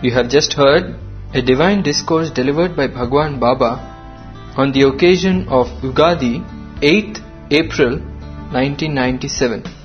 You have just heard a divine discourse delivered by Bhagwan Baba on the occasion of Ugadi, 8th April 1997.